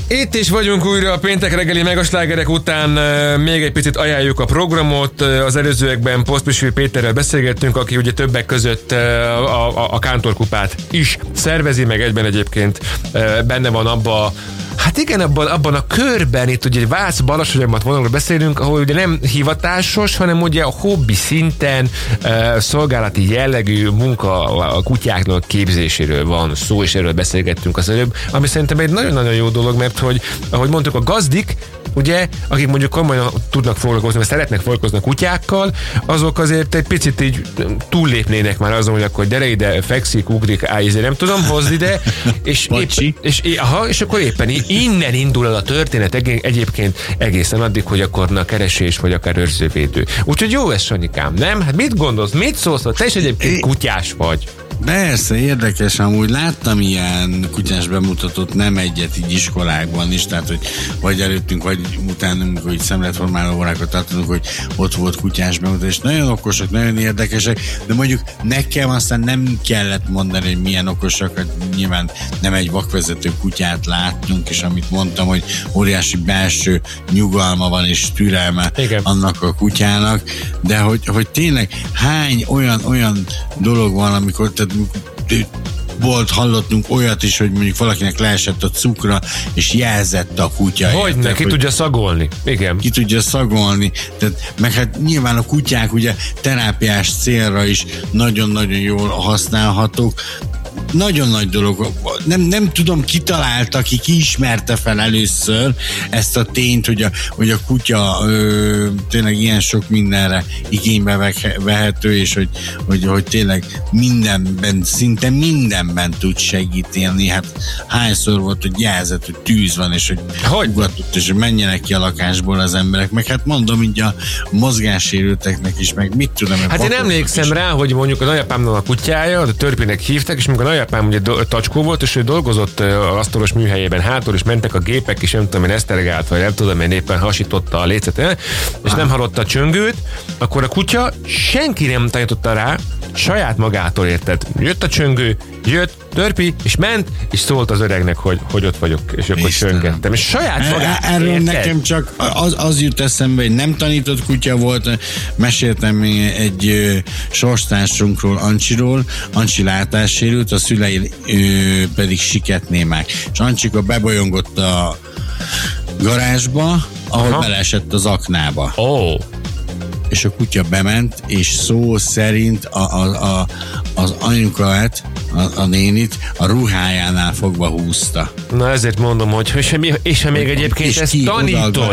Itt is vagyunk újra a péntek reggeli megaslágerek után. Még egy picit ajánljuk a programot. Az előzőekben Posztmisvi Péterrel beszélgettünk, aki ugye többek között a Kántorkupát is szervezi, meg egyben egyébként benne van abba, hát igen, abban a körben, itt ugye Vácz-Balassagyarmat vonalról beszélünk, ahol ugye nem hivatásos, hanem ugye a hobbi szinten szolgálati jellegű munka a kutyáknak képzéséről van szó, és erről beszélgettünk az előbb, ami szerintem egy nagyon-nagyon jó dolog, mert hogy, ahogy mondtuk, a gazdik, ugye, akik mondjuk komolyan tudnak foglalkozni, vagy szeretnek foglalkozni a kutyákkal, azok azért egy picit így túllépnének már azon, hogy akkor gyere ide, fekszik, ugrik, nem tudom, hozd ide, és akkor éppen innen indul el a történet egyébként egészen addig, hogy akkor na keresés, vagy akár őrzővédő. Úgyhogy jó ez, Sanyikám, nem? Hát mit gondolsz, mit szólsz? Te is egyébként kutyás vagy. Persze, érdekes, amúgy láttam ilyen kutyás bemutatót, nem egyet így iskolákban is, tehát hogy vagy előttünk, vagy utánunk, hogy szemléletformáló órákat tartunk, hogy ott volt kutyás bemutató, és nagyon okosak, nagyon érdekesek, de mondjuk nekem aztán nem kellett mondani, hogy milyen okosak, hát nyilván nem egy vakvezető kutyát láttunk, és amit mondtam, hogy óriási belső nyugalma van és türelme annak a kutyának, de hogy tényleg hány olyan dolog van, amikor hallottunk olyat is, hogy mondjuk valakinek leesett a cukra, és jelzett a kutya. Hogyne, ki tudja szagolni. Igen. Ki tudja szagolni. Tehát, meg hát nyilván a kutyák ugye terápiás célra is nagyon-nagyon jól használhatók. Nagyon nagy dolog. Nem tudom, ki találta, ki ismerte fel először ezt a tényt, hogy a kutya tényleg ilyen sok mindenre igénybe vehető, és hogy tényleg mindenben, szinte mindenben tud segíteni. Hát hányszor volt, hogy jelzett, hogy tűz van, és hogy ugatott, és hogy menjenek ki a lakásból az emberek. Meg hát mondom így a mozgássérülteknek is, meg mit tudom. Hát én emlékszem rá, hogy mondjuk a nagyapámnak a kutyája, a Törpinek hívták, és amikor a nagyapám ugye tacskó volt, és ő dolgozott az asztalos műhelyében hátul, és mentek a gépek, és nem tudom én esztergált, vagy nem tudom én éppen hasította a lécet, és nem hallotta a csöngőt, akkor a kutya senki nem tanította rá, saját magától, érted. Jött a csöngő, jött, Törpi, és ment, és szólt az öregnek, hogy ott vagyok, és akkor csöngettem. És saját magát. Erről nekem csak az jut eszembe, hogy nem tanított kutya volt. Meséltem egy sorstársunkról, Ancsiról. Ancsi látássérült, a szülei pedig siketnémák. És Ancsika bebolyongott a garázsba, ahol beleesett az aknába. És a kutya bement, és szó szerint az anyukát, a nénit a ruhájánál fogva húzta. Na ezért mondom, hogy és ha még egyébként ezt tanított,